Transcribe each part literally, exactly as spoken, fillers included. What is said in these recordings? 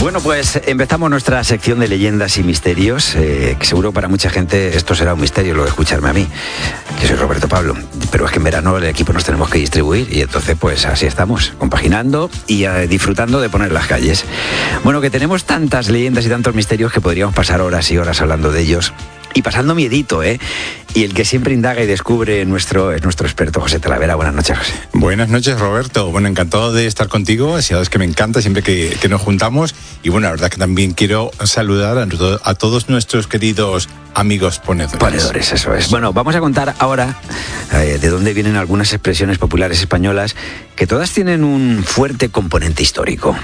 Bueno, pues empezamos nuestra sección de leyendas y misterios, eh, que seguro para mucha gente esto será un misterio, lo de escucharme a mí, que soy Roberto Pablo, pero es que en verano el equipo nos tenemos que distribuir y entonces pues así estamos, compaginando y eh, disfrutando de poner las calles. Bueno, que tenemos tantas leyendas y tantos misterios que podríamos pasar horas y horas hablando de ellos. Y pasando miedito, ¿eh? Y el que siempre indaga y descubre nuestro, es nuestro experto José Talavera. Buenas noches, José. Buenas noches, Roberto. Bueno, encantado de estar contigo. Es que me encanta siempre que, que nos juntamos. Y bueno, la verdad que también quiero saludar a, a todos nuestros queridos amigos ponedores. Ponedores, eso es. Bueno, vamos a contar ahora eh, de dónde vienen algunas expresiones populares españolas que todas tienen un fuerte componente histórico.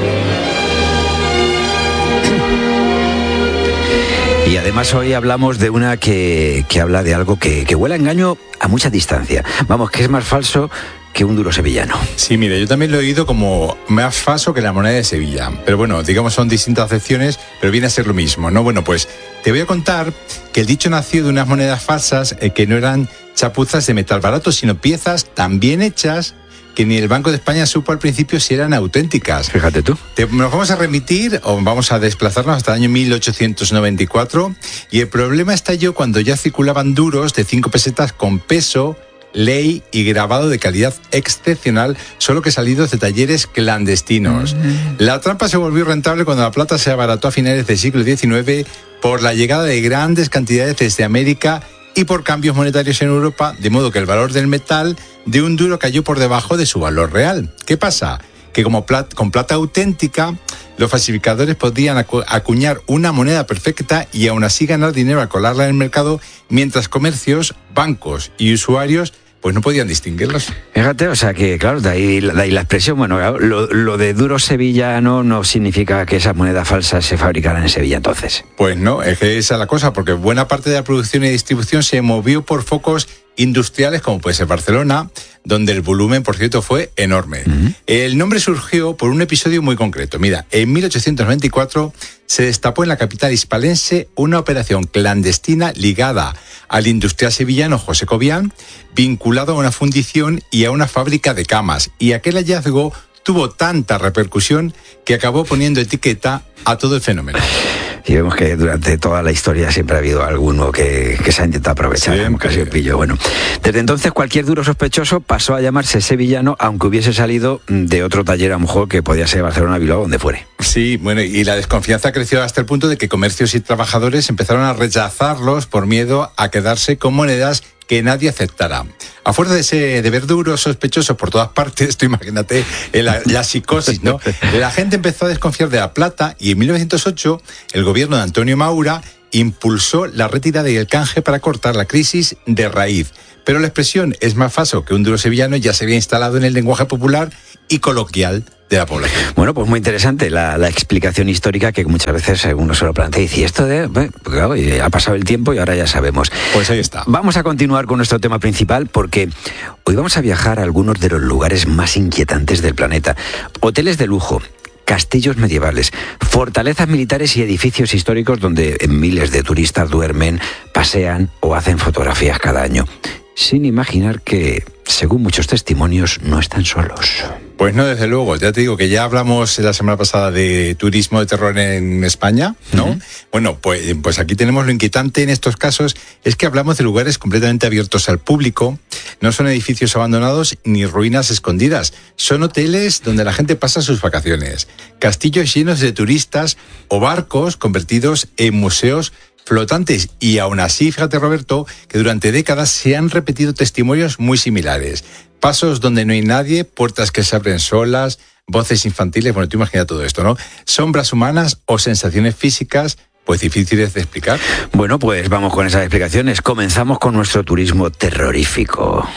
Y además hoy hablamos de una que, que habla de algo que, que huele a engaño a mucha distancia. Vamos, que es más falso que un duro sevillano. Sí, mire, yo también lo he oído como más falso que la moneda de Sevilla. Pero bueno, digamos son distintas acepciones, pero viene a ser lo mismo, ¿no? Bueno, pues te voy a contar que el dicho nació de unas monedas falsas eh, que no eran chapuzas de metal barato, sino piezas tan bien hechas que ni el Banco de España supo al principio si eran auténticas. Fíjate tú. Te, nos vamos a remitir o vamos a desplazarnos hasta el año mil ochocientos noventa y cuatro y el problema estalló cuando ya circulaban duros de cinco pesetas con peso, ley y grabado de calidad excepcional, solo que salidos de talleres clandestinos. Mm-hmm. La trampa se volvió rentable cuando la plata se abarató a finales del siglo diecinueve por la llegada de grandes cantidades desde América y por cambios monetarios en Europa, de modo que el valor del metal de un duro cayó por debajo de su valor real. ¿Qué pasa? Que como plat- con plata auténtica, los falsificadores podían acu- acuñar una moneda perfecta y aún así ganar dinero al colarla en el mercado, mientras comercios, bancos y usuarios pues no podían distinguirlos. Fíjate, o sea que, claro, de ahí, de ahí la expresión, bueno, claro, lo, lo de duro sevillano no significa que esas monedas falsas se fabricaran en Sevilla entonces. Pues no, es que esa es la cosa, porque buena parte de la producción y distribución se movió por focos industriales, como puede ser Barcelona, donde el volumen, por cierto, fue enorme. Uh-huh. El nombre surgió por un episodio muy concreto. Mira, en mil ochocientos veinticuatro se destapó en la capital hispalense una operación clandestina ligada al industrial sevillano José Cobian, vinculado a una fundición y a una fábrica de camas. Y aquel hallazgo tuvo tanta repercusión que acabó poniendo etiqueta a todo el fenómeno. Y vemos que durante toda la historia siempre ha habido alguno que, que se ha intentado aprovechar, como casi el pillo. Bueno, desde entonces cualquier duro sospechoso pasó a llamarse sevillano, aunque hubiese salido de otro taller a lo mejor que podía ser Barcelona, Bilbao, donde fuere. Sí, bueno, y la desconfianza creció hasta el punto de que comercios y trabajadores empezaron a rechazarlos por miedo a quedarse con monedas que nadie aceptará. A fuerza de, ese, de ver duros sospechosos por todas partes, tú imagínate la, la psicosis, ¿no? La gente empezó a desconfiar de la plata y en mil novecientos ocho el gobierno de Antonio Maura impulsó la retirada y el canje para cortar la crisis de raíz. Pero la expresión es más falso que un duro sevillano ya se había instalado en el lenguaje popular y coloquial de la población. Bueno, pues muy interesante la, la explicación histórica que muchas veces uno se lo plantea y dice, esto de, bueno, claro, ha pasado el tiempo y ahora ya sabemos. Pues ahí está. Vamos a continuar con nuestro tema principal porque hoy vamos a viajar a algunos de los lugares más inquietantes del planeta. Hoteles de lujo, castillos medievales, fortalezas militares y edificios históricos donde miles de turistas duermen, pasean o hacen fotografías cada año, sin imaginar que, según muchos testimonios, no están solos. Pues no, desde luego. Ya te digo que ya hablamos la semana pasada de turismo de terror en España, ¿no? Uh-huh. Bueno, pues, pues aquí tenemos lo inquietante en estos casos, es que hablamos de lugares completamente abiertos al público, no son edificios abandonados ni ruinas escondidas, son hoteles donde la gente pasa sus vacaciones, castillos llenos de turistas o barcos convertidos en museos flotantes. Y aún así, fíjate, Roberto, que durante décadas se han repetido testimonios muy similares. Pasos donde no hay nadie, puertas que se abren solas, voces infantiles, bueno, tú imagina todo esto, ¿no? Sombras humanas o sensaciones físicas, pues difíciles de explicar. Bueno, pues vamos con esas explicaciones. Comenzamos con nuestro turismo terrorífico.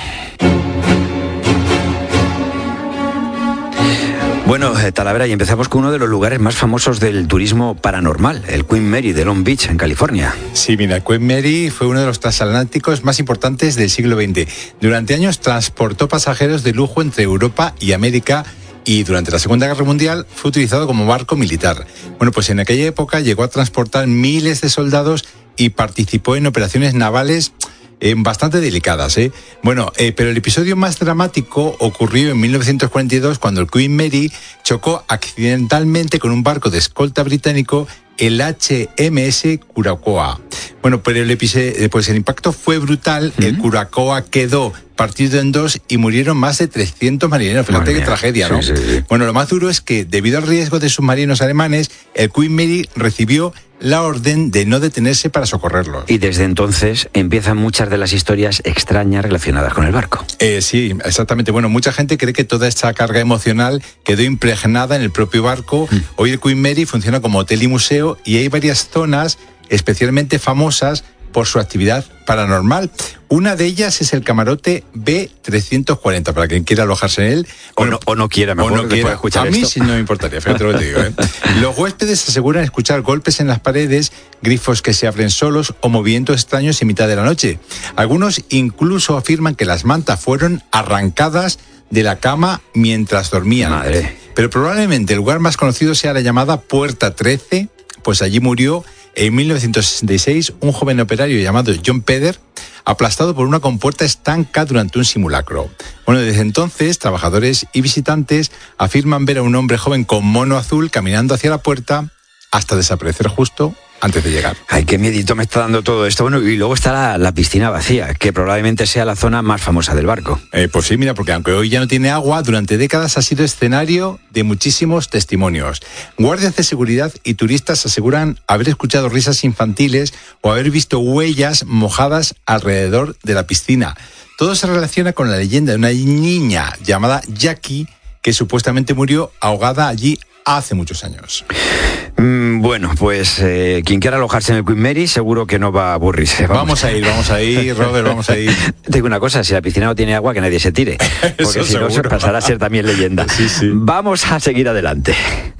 Bueno, Talavera, y empezamos con uno de los lugares más famosos del turismo paranormal, el Queen Mary de Long Beach, en California. Sí, mira, el Queen Mary fue uno de los transatlánticos más importantes del siglo veinte. Durante años transportó pasajeros de lujo entre Europa y América y durante la Segunda Guerra Mundial fue utilizado como barco militar. Bueno, pues en aquella época llegó a transportar miles de soldados y participó en operaciones navales eh, bastante delicadas, ¿eh? Bueno, eh, pero el episodio más dramático ocurrió en mil novecientos cuarenta y dos cuando el Queen Mary chocó accidentalmente con un barco de escolta británico, el H M S Curacoa. Bueno, pero el, episodio, pues el impacto fue brutal, uh-huh. El Curacoa quedó partido en dos y murieron más de trescientos marineros. Fíjate qué tragedia, ¿no? Sí, sí, sí. Bueno, lo más duro es que debido al riesgo de submarinos alemanes, el Queen Mary recibió la orden de no detenerse para socorrerlos. Y desde entonces empiezan muchas de las historias extrañas relacionadas con el barco. Eh, sí, exactamente. Bueno, mucha gente cree que toda esta carga emocional quedó impregnada en el propio barco. Mm. Hoy el Queen Mary funciona como hotel y museo y hay varias zonas especialmente famosas por su actividad paranormal. Una de ellas es el camarote B trescientos cuarenta, para quien quiera alojarse en él. Bueno, o, no, o no quiera, mejor o no quiera. Escuchar A mí esto. sí no me importaría, fíjate lo que te digo, ¿eh? Los huéspedes aseguran escuchar golpes en las paredes, grifos que se abren solos o movimientos extraños en mitad de la noche. Algunos incluso afirman que las mantas fueron arrancadas de la cama mientras dormían. Madre. Pero probablemente el lugar más conocido sea la llamada Puerta trece, pues allí murió en mil novecientos sesenta y seis un joven operario llamado John Peder, aplastado por una compuerta estanca durante un simulacro. Bueno, desde entonces, trabajadores y visitantes afirman ver a un hombre joven con mono azul caminando hacia la puerta hasta desaparecer justo antes de llegar. Ay, qué miedito me está dando todo esto. Bueno, y luego está la, la piscina vacía, que probablemente sea la zona más famosa del barco. Eh, pues sí, mira, porque aunque hoy ya no tiene agua, durante décadas ha sido escenario de muchísimos testimonios. Guardias de seguridad y turistas aseguran haber escuchado risas infantiles o haber visto huellas mojadas alrededor de la piscina. Todo se relaciona con la leyenda de una niña llamada Jackie, que supuestamente murió ahogada allí hace muchos años. Mm, bueno, pues eh, quien quiera alojarse en el Queen Mary seguro que no va a aburrirse. Vamos, vamos a ir, vamos a ir, Robert, vamos a ir. Te digo una cosa, si la piscina no tiene agua, que nadie se tire, porque si no se pasará a ser también leyenda. Sí, sí. Vamos a seguir adelante.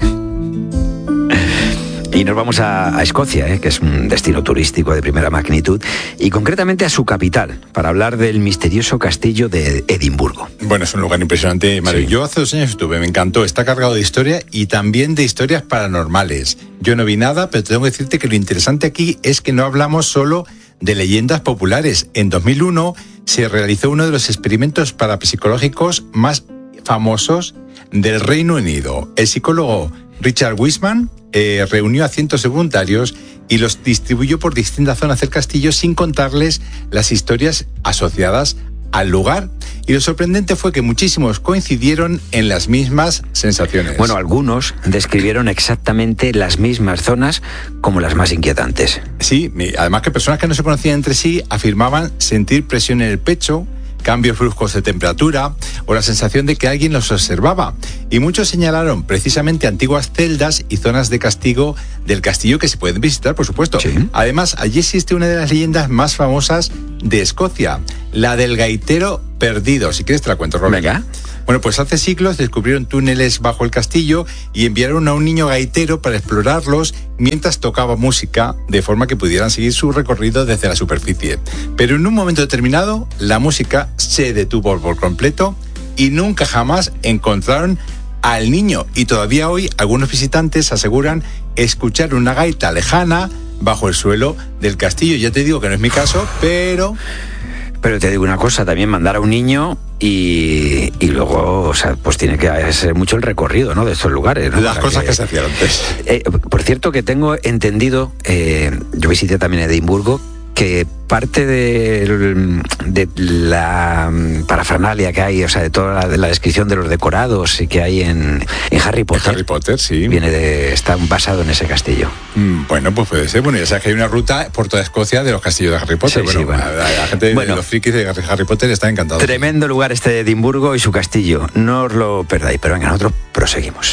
Y nos vamos a, a Escocia, ¿eh? Que es un destino turístico de primera magnitud, y concretamente a su capital, para hablar del misterioso castillo de Edimburgo. Bueno, es un lugar impresionante, Mario. Sí. Yo hace dos años estuve, me encantó, está cargado de historia y también de historias paranormales. Yo no vi nada, pero tengo que decirte que lo interesante aquí es que no hablamos solo de leyendas populares. En dos mil uno se realizó uno de los experimentos parapsicológicos más famosos del Reino Unido. El psicólogo Richard Wiseman eh, reunió a cientos de voluntarios y los distribuyó por distintas zonas del castillo sin contarles las historias asociadas al lugar. Y lo sorprendente fue que muchísimos coincidieron en las mismas sensaciones. Bueno, algunos describieron exactamente las mismas zonas como las más inquietantes. Sí, además que personas que no se conocían entre sí afirmaban sentir presión en el pecho, cambios bruscos de temperatura o la sensación de que alguien los observaba. Y muchos señalaron precisamente antiguas celdas y zonas de castigo del castillo que se pueden visitar, por supuesto. Sí. Además, allí existe una de las leyendas más famosas de Escocia, la del gaitero perdido. Si quieres te la cuento, Robert. Venga. Bueno, pues hace siglos descubrieron túneles bajo el castillo y enviaron a un niño gaitero para explorarlos mientras tocaba música, de forma que pudieran seguir su recorrido desde la superficie. Pero en un momento determinado, la música se detuvo por completo y nunca jamás encontraron al niño. Y todavía hoy algunos visitantes aseguran escuchar una gaita lejana bajo el suelo del castillo. Ya te digo que no es mi caso, pero... Pero te digo una cosa, también mandar a un niño y, y luego, o sea, pues tiene que ser mucho el recorrido, ¿no?, de estos lugares, ¿no? Las Para cosas que, que se hacían antes. Eh, por cierto, que tengo entendido, eh, yo visité también Edimburgo, que parte de, de la parafernalia que hay, o sea, de toda la, la descripción de los decorados y que hay en, en Harry Potter. Harry Potter, sí. Viene de, está basado en ese castillo. Mm, bueno, pues puede ser. Bueno, ya sabes que hay una ruta por toda Escocia de los castillos de Harry Potter. Sí, bueno, sí, bueno. La, la gente, bueno, los frikis de Harry Potter están encantados. Tremendo lugar este de Edimburgo y su castillo. No os lo perdáis, pero venga, nosotros proseguimos.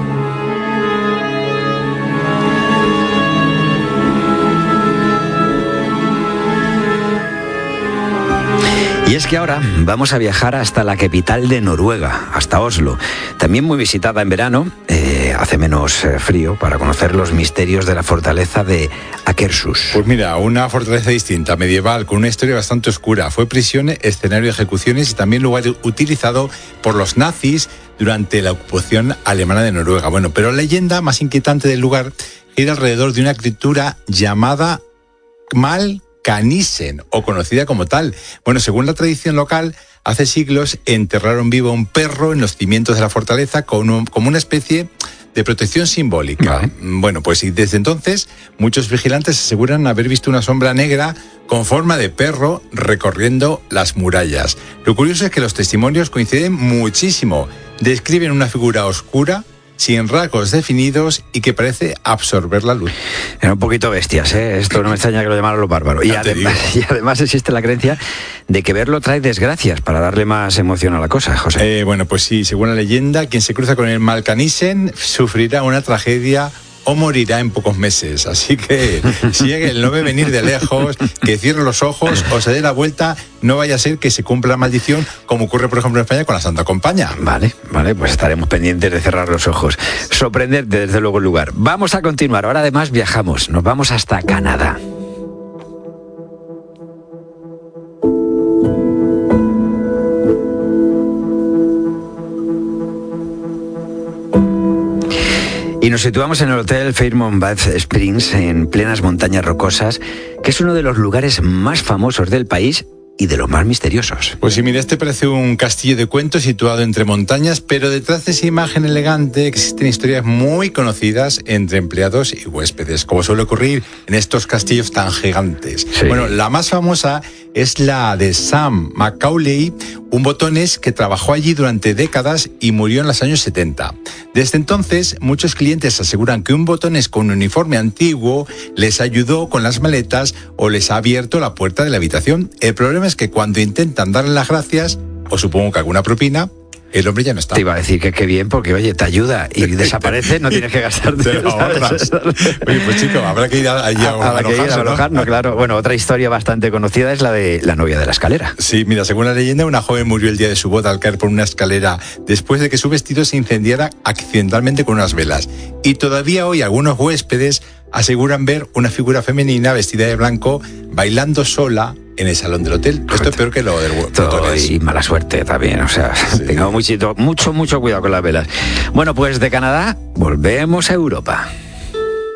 Y es que ahora vamos a viajar hasta la capital de Noruega, hasta Oslo, también muy visitada en verano, eh, hace menos eh, frío, para conocer los misterios de la fortaleza de Akershus. Pues mira, una fortaleza distinta, medieval, con una historia bastante oscura. Fue prisión, escenario de ejecuciones y también lugar utilizado por los nazis durante la ocupación alemana de Noruega. Bueno, pero la leyenda más inquietante del lugar gira alrededor de una criatura llamada Mal Malcanissen, o conocida como tal. Bueno, según la tradición local, hace siglos enterraron vivo a un perro en los cimientos de la fortaleza como, como una especie de protección simbólica. Vale. Bueno, pues y desde entonces muchos vigilantes aseguran haber visto una sombra negra con forma de perro recorriendo las murallas. Lo curioso es que los testimonios coinciden muchísimo. Describen una figura oscura, sin rasgos definidos y que parece absorber la luz. Eran un poquito bestias, ¿eh? Esto no me extraña que lo llamaran los bárbaros. Y además, y además existe la creencia de que verlo trae desgracias, para darle más emoción a la cosa, José. Eh, bueno, pues sí, según la leyenda, quien se cruza con el Malcanissen sufrirá una tragedia o morirá en pocos meses. Así que si él no ve venir de lejos, que cierre los ojos o se dé la vuelta, no vaya a ser que se cumpla la maldición, como ocurre, por ejemplo, en España con la Santa Compaña. Vale, vale, pues estaremos pendientes de cerrar los ojos. Sorprendente, desde luego, el lugar. Vamos a continuar. Ahora además viajamos. Nos vamos hasta Canadá. Y nos situamos en el Hotel Fairmont Bath Springs, en plenas montañas rocosas, que es uno de los lugares más famosos del país y de los más misteriosos. Pues sí, mira, este parece un castillo de cuentos situado entre montañas, pero detrás de esa imagen elegante existen historias muy conocidas entre empleados y huéspedes, como suele ocurrir en estos castillos tan gigantes. Sí. Bueno, la más famosa es la de Sam Macaulay, un botones que trabajó allí durante décadas y murió en los años setenta. Desde entonces, muchos clientes aseguran que un botones con un uniforme antiguo les ayudó con las maletas o les ha abierto la puerta de la habitación. El problema es que cuando intentan darle las gracias, o supongo que alguna propina, el hombre ya no está. Te iba a decir que qué bien, porque oye, te ayuda y desaparece, no tienes que gastarte. Te lo ahorras. Oye, pues chico, habrá que ir allí a, a, a, a que ir a alojar, ¿no? Claro. Bueno, otra historia bastante conocida es la de la novia de la escalera. Sí, mira, según la leyenda, una joven murió el día de su boda al caer por una escalera después de que su vestido se incendiara accidentalmente con unas velas. Y todavía hoy algunos huéspedes aseguran ver una figura femenina vestida de blanco bailando sola en el salón del hotel. Correcto. Esto es peor que lo del hotel. Y mala suerte también, o sea, sí. Tengamos mucho, mucho, mucho cuidado con las velas. Bueno, pues de Canadá volvemos a Europa.